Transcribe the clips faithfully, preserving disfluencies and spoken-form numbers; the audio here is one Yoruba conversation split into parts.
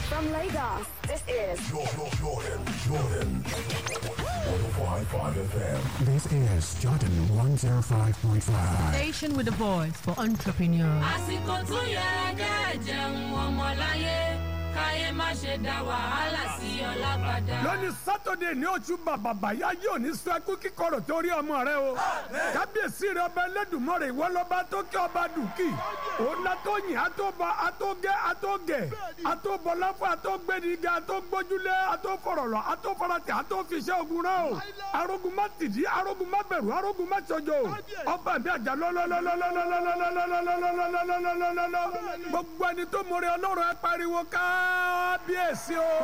From Lagos, this is Jordan, Jordan, Jordan. one oh five point five F M. This is Jordan one oh five point five. Station with a voice for entrepreneurs. àsìkò tó yẹ kẹ́ jẹun ọmọláyé káyé má ṣe dá wàhálà sí ọlábàdà. lónìí sátọ̀dẹ̀ ní oṣù bàbàbà yá yóò ní sọ ẹkú kíkorò torí ọmọ rẹ o kábíyèsí rẹ ọba Ẹlẹ́dùmarè ìwọ lọ́ba tó kí ọba dùkì òun náà tó yìn àtọ́ba àtọ́gẹ́ àtọ́gẹ́ àtọ́bọ̀láfọ́ àtọ́gbẹ́nigẹ́ àtọ́gbójúlé àtọ́fọ̀rọ̀lọ́ àtọ́faratẹ̀ àtọ́fiṣẹ́ ogun rẹ o arógun má tìdí arógun má bẹ̀rù arógun má ṣojo ọba mi àjà lọ́lọ́lọ́lọ́lọ́lọ́lọ́lọ́lọ́lọ́lọ́lọ́lọ́lọ́lọ́lọ́ gbogbo ẹni tó mọ̀rẹ́ ọlọ́run ẹ pariwo kábíyèsí o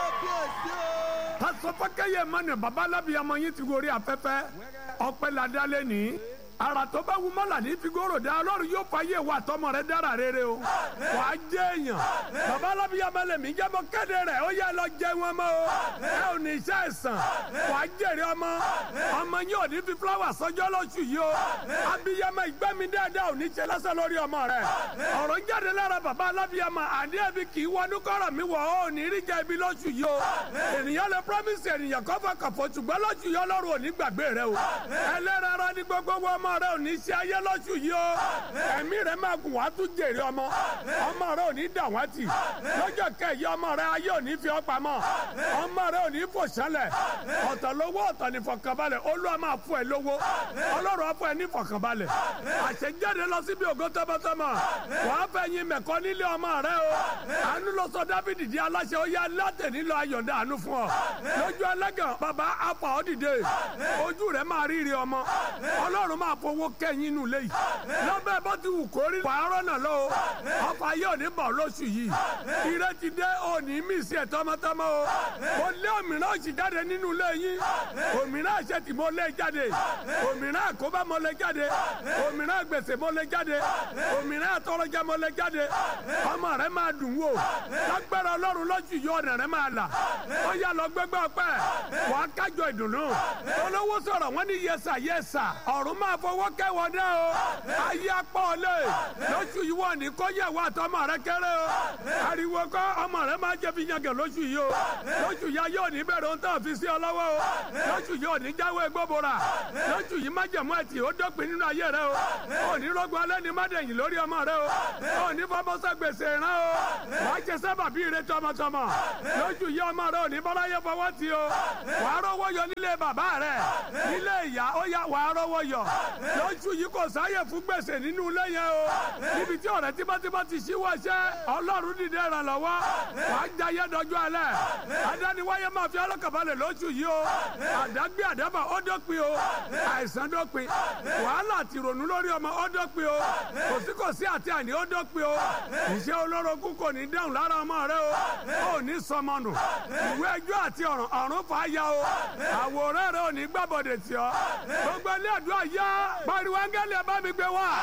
tasọfọkẹyẹ mọnà babalábíyamọ yín ti gorí afẹ́fẹ́ ọpẹ́ ladalẹ ní ara tó bá wù mọ́là ní figoro dá ọlọ́run yóò fàyè wà tọmọ rẹ dára rere o wà á jẹ èèyàn babalábíyamọ lèmi jẹ́mọ kéde rẹ̀ ó yẹ lọ jẹ wọn mọ́ o ẹ ò ní iṣẹ́ ẹ̀sán wà á jèrè ọmọ ọmọ yín ò ní fi fúláwà sọjọ́ lóṣù yìí o abiyamọ ìgbẹ́mi dáadáa ò ní ṣe lọ́sẹ̀ lórí ọmọ rẹ ọ̀rọ̀ ń jáde lára babalábíyamọ àní ẹbí kì í wọnú kọ́rọ̀ mi wọ̀ ọ́ ò ní rí jẹ ibi lóṣù yìí o ènìyàn lè promise ènìyàn kọ́fà kàfọ́ ṣùgbọ́n lóṣù yìí ọlọ́run ò ní gbàgbé rẹ o ẹlẹ́rara ní gbogbo ọmọ rẹ ò ní ṣe ayé lóṣù yìí o ẹ̀mí rẹ máa gùn wá tún jèrè ọmọ ọmọ rẹ ò ní dàwátì lọ́jọ́ kẹyì ọmọ rẹ ayé ò ní fi ọ́ pamọ́ ọmọ rẹ ò ní fò sánlẹ̀ ọ̀tọ̀ lówó ọ̀tọ̀ ní fọkànbalẹ̀ Olúwa máa fún ẹ lówó ọlọ́run á fún ẹ ní fọkànbalẹ̀ àṣejáde lọ síbi ògo tọmọtọmọ wàá fẹ́ yin mẹ̀kọ́ nílé ọmọ rẹ o àánú lọ sọ Dáfídì di aláṣẹ ó yá látẹ̀ní lọ ayọ̀ǹda àánú fún ọ lójú ẹlẹ́gàn bàbá apá ọ dìde ojú rẹ máa rírí ọmọ ọlọ́run máa fowó kẹ́yìn inú ilé yìí lọ́bẹ̀ bó ti wù kórí pààrọ̀ náà lọ ọ̀fà yóò ní bọ̀ lóṣù yìí ire ti dé òní mí sí ẹ̀ tọmọtọmọ o mo lé òmìnira òsì jáde nínú ilé yín òmìnira àṣetì mo lé jáde òmìnira àkóbá mo lé jáde òmìnira gbèsè mo lé jáde òmìnira àtọrọjẹ mo lé jáde ọmọ rẹ máa dùn wò lágbára ọlọ́run lóṣù yìí ọ̀nà rẹ máa là ó yá lọ gbẹgbẹ ọpẹ́ wàá kájọ ìdùnnú olówó sọ̀rọ̀ wọ́n ní yẹsà yẹsà ọ̀run máa fọwọ́ kẹwọ́ dẹ́ o ayé apá ọ̀lẹ́ lóṣù yìí wọ́n ní kó yẹ wá tọmọ rẹ kéré o ariwo kọ́ ọmọ rẹ máa jẹ́ fi yangàn lóṣù yìí o lóṣù yìí ayé òní bẹ̀rẹ̀ ohun tó fi sí ọ lọ́wọ́ o lóṣù yìí òní jáwé gbóbora lóṣù yìí má jẹ̀mú ẹtì ó dópin nínú ayé rẹ o òní rọ́gbọ́ alẹ́ ní mádẹ̀yìn lórí ọmọ rẹ o òní fọmọsọ gbèsè rán o wàá jẹ sábàbí rẹ tọmọtọmọ lóṣù yìí ọmọ rẹ òní bọ́láyé fọwọ́ ti o wàá rọ́wọ́ yọ nílé bàbá rẹ nílé ìyá ó yá wàá rọ́wọ́ yọ lóṣù yìí kò sáyè fún gbèsè nínú ilé yẹn o níbi tí ọ̀rẹ́ tímọ́tímọ́ ti ṣíwọ́ iṣẹ́ ọlọ́run dìde ìrànlọ́wọ́ wàá jayé dọjú alẹ́ adániwáyé máa fi ọlọ́kàbalẹ̀ lóṣù yìí o àdágbé àdábà ó dópin o àìsàn dópin wàhálà àti ìrònú lórí ọmọ ó dópin o kòsíkòsí àti àní ó dópin o ìṣe olórogún kò ní dáhùn lára ọmọ rẹ o ò ní sọmọnù ìwé ẹjọ́ àti ọ̀ràn ọ̀run fà á ya o àwòrán rẹ ò ní gbàbọ̀dẹ̀ tì ọ́ gbogbo ilé àdúrà yá pariwo áńgẹ́lì ẹ bá mi gbé wá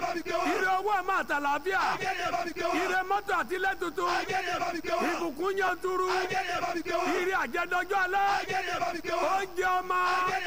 ire owó ẹ̀ máa tàlàáfíà ire mọ́tò àti ilé tuntun ìbùkún yẹn turu ire àjẹdọ́jọ́ alẹ́ oúnjẹ ọmọ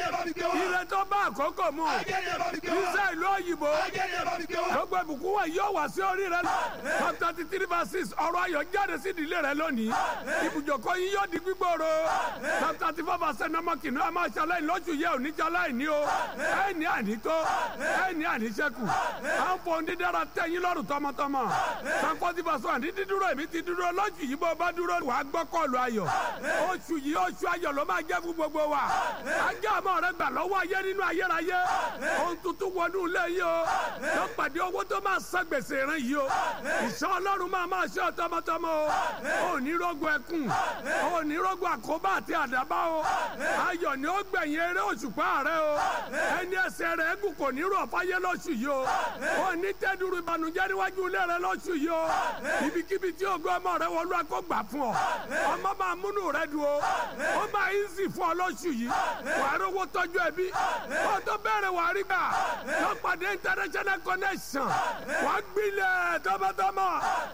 ire tó bá àkókò mu iṣẹ́ ìlú òyìnbó gbogbo ìbùkún wọn yóò wá sí orí rẹ psalm thirty three verse six ọ̀rọ̀ ayọ̀ jáde sí ìdílé rẹ lónìí ibùjókòó yín yóò di gbígbòòrò psalm thirty four verse nine kìnnú ẹ máa ṣàlàyé lóṣù yẹ òní ṣàlàyé ní o ẹ ní ànító ẹ ní àníṣẹ́kù à ń fọ dídára tẹ̀yìn lọ́rùn tọmọtọmọ psalm forty verse one dídí dúró èmi ti dúró lóṣù yìí bó bá dúró wàá gbọ́ kọ́ọ̀lù ayọ̀ oṣù yìí oṣù ayọ̀ ló máa jẹ́ fún gbogbo wa ajá àmọ́ rẹ gbà lọ́wọ́ ayé nínú ayérayé ohun tuntun wọnú ilé yìí o ló pàdé owó tó máa san gbèsè rẹ yìí o ìṣọ́ ọlọ́run máa máa ṣe ọ̀tọ́mọtọ́mọ o ò ní rògbò ẹkún o ò ní rògbò àkóbá àti àdábá o ayọ̀ ni ó gbẹ̀yìn eré òṣùpá rẹ o ẹni ẹsẹ̀ rẹ̀ gùn kò ní rọ̀ fáyé lóṣù yìí o ò ní tẹ́dúró ìbànújẹ́ níwájú ilé rẹ lóṣù yìí o ibikíbi tí ògo ọmọ rẹ wọlé kó gbà fún ọ ọmọ máa múnú rẹ dùn o ó máa ń sì fún ọ lóṣù yìí wàá rówó tọ́jú ẹbí ó tó bẹ̀rẹ̀ wàá rí gbà lọ́pàdé international connection wàá gbilẹ̀ tọmọtọmọ àríwá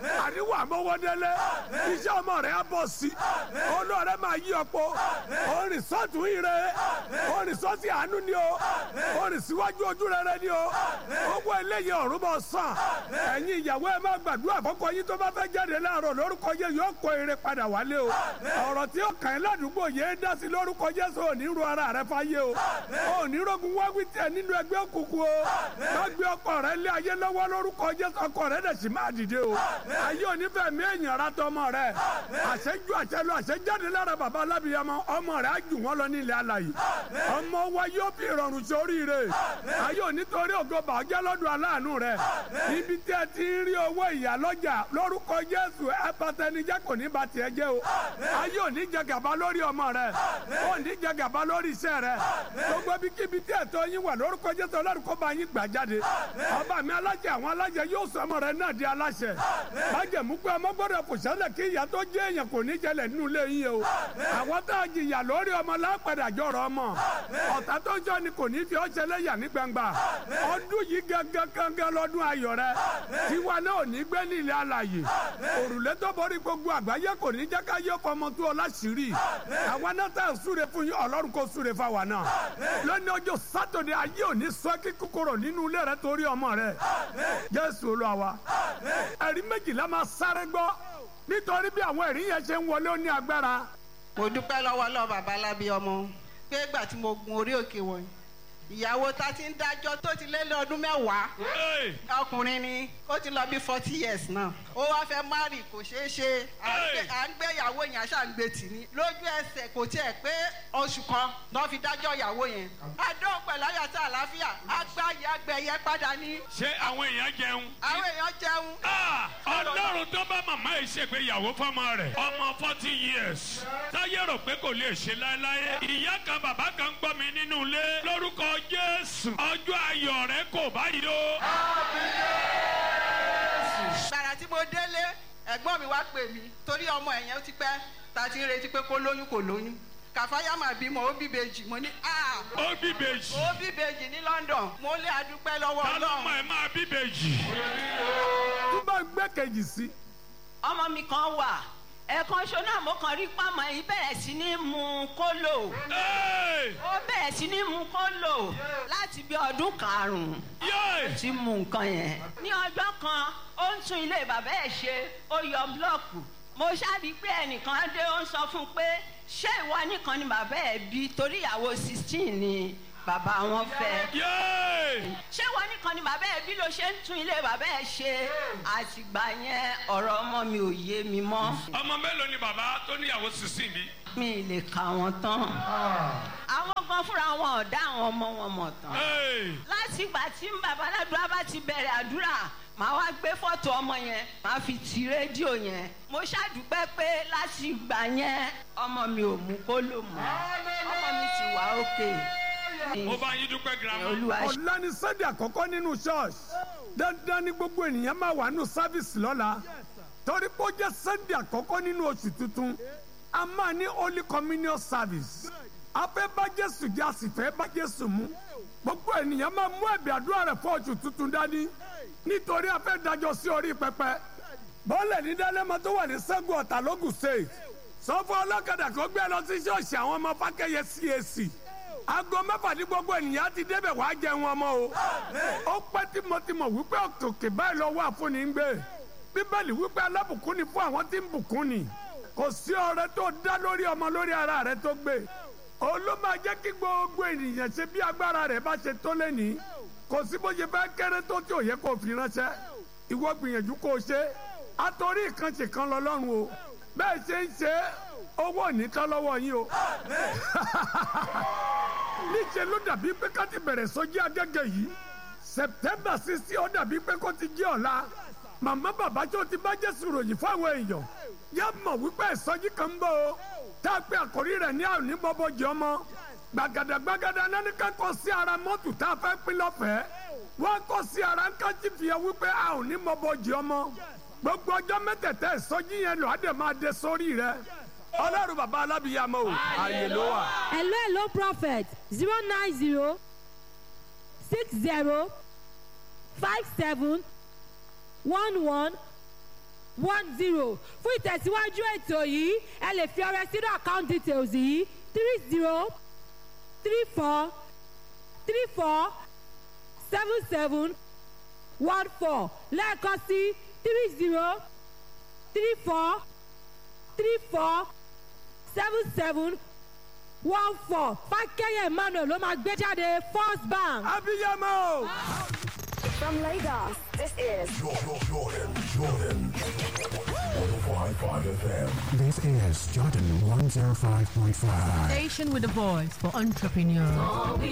wà mọ́wọ́délé iṣẹ́ ọmọ rẹ̀ á bọ̀ sí olóòrẹ́ máa yí ọ̀pọ̀ orin sọ́ọ̀tún ire orin sọ́ọ̀tì àánú ni o orin síwájú ojú rere ni o owó eléyìí ọ̀run bọ̀ sàn ẹ̀yin ìyàwó ẹ má gbàdúrà fọ́kọ yín tó bá fẹ́ jáde láàárọ̀ lórúkọ yẹn yóò kó ire padà wálé o ọ̀rọ̀ tí ó kàn án ládùúgbò yẹn dá sí lórúkọ Jésù ò ní ru ara rẹ fáyé o ò ní rogun wá wí tiẹ̀ nínú ẹgbẹ́ òkùnkùn o má gbé ọkọ rẹ lé ayé lọ́wọ́ lórúkọ Jésù ọkọ rẹ dẹ̀ sì máa dìde o ayé onífẹ̀ mi èèyàn ra tọmọ rẹ àṣẹjú àṣẹlú àṣẹjáde lára bàbá alábìyamọ ọmọ rẹ á jù wọn lọ nílẹ̀ alàyè ọmọ wa yóò fi ìrọ̀rùn sóríire ayé onítorí ògo bàjẹ́ lọ́dún aláàánú rẹ ibi tí ẹ ti ń rí owó ìyá lọ́jà lórúkọ Jésù ẹ pàtẹnijẹ́ kò ní ba tiẹ̀ jẹ́ o ayé òní jẹ gàba lórí ọmọ rẹ òní jẹ gàba lórí iṣẹ́ rẹ gbogbo ibikíbi tí ẹ̀tọ́ yín wà lórúkọ Jésù Ọlọ́run kó bá yín gbà jáde ọba mi aláṣẹ àwọn aláṣẹ yóò sọ ọmọ rẹ náà di aláṣẹ májẹ̀mú pé ọmọ gbọ́dọ̀ kò ṣẹlẹ̀ kí ìyá tó jẹ́ èèyàn kò ní jẹlẹ̀ nínú ilé yín o àwọn tá a jìyà lórí ọmọ lápẹ̀dà jọ̀rọ̀ ọmọ ọ̀tá tó ń jọ ni kò ní fi ọ́ ṣẹlẹ̀ yà ní gbangba ọdún yìí gangan gangan lọ́dún ayọ̀ rẹ tiwa náà ò ní gbé ní ilé alàyè òrùlé tó borí gbogbo àgbáyé kò ní jẹ́ ká yọ fọmọ tó ọ láṣìírí àwa náà tá a súre fún yín Ọlọ́run kò súre fáwa náà lónìí ọjọ́ sátọ̀dẹ̀ ayé ò ní sọ kí kòkòrò nínú ilé rẹ torí ọmọ rẹ Jésù Olúwa wa ẹ̀rí méjìlá máa sáré gbọ́ nítorí bí àwọn ẹ̀rí yẹn ṣe ń wọlé ó ní agbára. mo dúpẹ́ lọ́wọ́ lọ́wọ́ bàbá alábíyamọ pé ìgbà tí mo gun orí òkè wọ̀nyí ìyàwó ta ti ń dájọ́ tó ti lé lọ́dún mẹ́wàá ọkùnrin ni ó ti lọ bí forty years náà ó wá fẹ́ márì kò ṣeé ṣe à ń gbé ìyàwó yẹn àṣà ń gbé tì ní lójú ẹsẹ̀ kò tiẹ̀ pé oṣù kan lọ́ fi dájọ́ ìyàwó yẹn adó pẹ̀lú ayọ̀tá àlàáfíà agbáyé agbẹ̀yẹ padà ní. ṣé àwọn èèyàn jẹun. àwọn èèyàn jẹun. Ọlọ́run tó bá màmá yìí ṣègbéyàwó fọmọ rẹ̀ ọmọ forty years táyé rò pé kò lè ṣe láéláé ìyá kan bàbá kan gbọ́ mi nínú ilé lórúkọ Jésù ọjọ́ ayọ̀ rẹ kò báyìí o. gbàrà tí mo délé ẹ̀gbọ́n mi wá pè mí torí ọmọ ẹ̀yẹn ó ti pẹ́ ta ti ń retí pé kó lóyún kò lóyún kàfáyà máa bímọ ó bí bèjì mo ní a. ó bí bèjì. ó bí bèjì ní London mo lé adúpẹ́ lọ́wọ́ Ọlọ́run. ta ló mọ̀ ẹ́ máa bí bèjì. tó bá gbé kejì sí. ọmọ mi kan wà ẹ̀ẹ̀kan ṣo náà mo kàn rí pàmò yìí bẹ̀rẹ̀ sí ní mu kólò. ó bẹ̀rẹ̀ sí ní mu kólò láti bí ọdún karùn-ún. ó ti mu nǹkan yẹn. ní ọjọ́ kan ó ń tún ilé bàbá ẹ̀ ṣe ó yọ búlọ́ọ̀kù. mo ṣáàbí pé ẹnìkan dé ó ń sọ fún un pé ṣé ìwọ nìkan ni bàbá ẹ̀ bí torí ìyàwó sixteen ni bàbá wọn fẹ́. ṣé wọn nìkan ni bàbá ẹ bí ló ṣe ń tún ilé bàbá ẹ ṣe àtìgbà yẹn ọ̀rọ̀ ọmọ mi ò yé mi mọ́. ọmọ mélòó ni bàbá tó níyàwó sísìn bí. mi lè kà wọ́n tán. àwọn kan fúnra wọn ò dá àwọn ọmọ wọn mọ̀ tán. láti ìgbà tí bàbá aládùúrà bá ti bẹ̀rẹ̀ àdúrà màá wá gbé fọ́tò ọmọ yẹn màá fi ti rédíò yẹn. mo ṣàdúpẹ́ pé láti ìgbà yẹn ọmọ mi ò mú kólò mọ́ ọmọ mi ti wà ókè. mo bá yín dúpẹ́ girama. ọ̀la ni sunday àkọ́kọ́ nínú church dandan ni gbogbo ènìyàn máa wà nínú sáfìsì lọ́la torí pé ó jẹ́ sunday àkọ́kọ́ nínú oṣù tuntun a máa ní holy communion service a fẹ́ bá Jésù jẹ́ a sì fẹ́ bá Jésù mu gbogbo ènìyàn máa mú ẹ̀bì àdúrà rẹ̀ fún oṣù tuntun dání nítorí a fẹ́ dájọ́ sí orí pẹpẹ bọ́ọ̀lẹ̀ ní dálẹ́mọ tó wà ní Ṣẹ́gun Ọ̀tà lógùn state sọ fún ọlọ́kadà kó gbé lọ sí ṣọ́ọ̀ṣì àwọn ọmọ Fákẹ́yẹ C A C aago mẹ́fà ní gbogbo ènìyàn ti débẹ̀ wàá jẹun ọmọ o ó pẹ́ tímọ́tímọ́ wípé òkè báyìí lọ wà fún ní gbé bíbélì wípé alábùkún ni fún àwọn tí ń bùkún ni kò sí ọrẹ tó dá lórí ọmọ lórí ara rẹ tó gbé òun ló máa jẹ́ kí gbogbo ènìyàn ṣe bí agbára rẹ̀ bá ṣe tó lẹ́nìí kò sí bó ṣe fẹ́ kéré tó tí ò yẹ kó fi ránṣẹ́ ìwọ gbìyànjú kó o ṣe àtòrí ìkànṣe kan lọ lọ́rùn o bẹ́ẹ̀ ṣe ń ṣe owó nìkan lọ́wọ́ yín o níṣẹ́ ló dàbí pé ká ti bẹ̀rẹ̀ sọ́jí agẹ́gẹ́ yìí September sixty ó dàbí pé kó ti jẹ́ ọ̀la màmá bàbá tó ti bá Jésù ròyìn fáwọn èèyàn yá mọ̀ wípé ìsọjí kan ń bọ̀ o tá a pé àkórí rẹ̀ ní àrùn ní bọ́bọ́jì ọmọ gbàgàdà gbàgàdà nání ká kọ́ sí ara mọ́tò tá a fẹ́ pín lọ́fẹ̀ẹ́ wọ́n kọ́ sí ara ń kájí fi hàn wípé àrùn ní bọ́bọ́jì ọmọ gbogbo ọjọ́ mẹ́tẹ̀ẹ̀tẹ̀ ìsọjí yẹn lọ àdè máa dé sórí rẹ̀ ọlọ́run bàbá alábìyàmọ o àyè ló wà. hello hello prophet zero nine zero six zero five seven one one one zero fún ìtẹ̀síwájú ètò yìí ẹ lè fi ọrẹ sínú account details yìí three zero three four three four seven seven one four lẹ́ẹ̀kan sí three zero three four three four seven seven one four fákẹ́yẹ̀ emmanuel ló máa gbé jáde first bank. abiyamọ. From Lagos, this is Jordan, Jordan, Jordan. one oh five point five F M. This is Jordan one oh five point five. Station with a voice for entrepreneurs.